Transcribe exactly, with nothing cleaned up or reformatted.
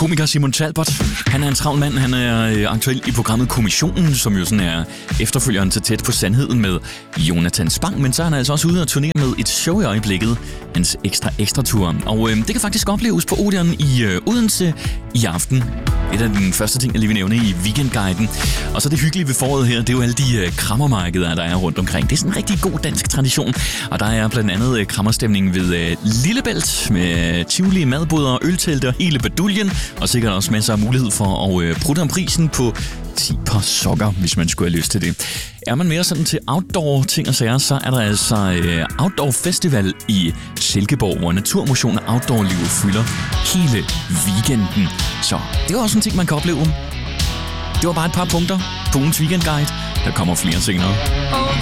Komiker Simon Talbot, han er en travl mand. Han er aktuel i programmet Kommissionen, som jo sådan er efterfølgeren til Tæt på Sandheden med Jonathan Spang. Men så er han altså også ude og turnere med et show i øjeblikket, hans Ekstra Ekstra Tour. Og øh, det kan faktisk opleves på Odeon i øh, Odense i aften. Et af de første ting, jeg lige vil nævne i Weekendguiden. Og så det hyggelige ved foråret her, det er jo alle de øh, krammermarkeder, der er rundt omkring. Det er sådan en rigtig god dansk tradition. Og der er blandt andet øh, krammerstemning ved øh, Lillebælt med tivoli, madboder, øltelte og hele baduljen. Og sikkert også masser af mulighed for at øh, prutte om prisen på ti par sokker, hvis man skulle have lyst til det. Er man mere sådan til outdoor ting og sager, så er der altså øh, Outdoor Festival i Silkeborg, hvor naturmotion og outdoor-liv fylder hele weekenden. Så det er også en ting, man kan opleve. Det var bare et par punkter på ugens Weekendguide. Der kommer flere senere.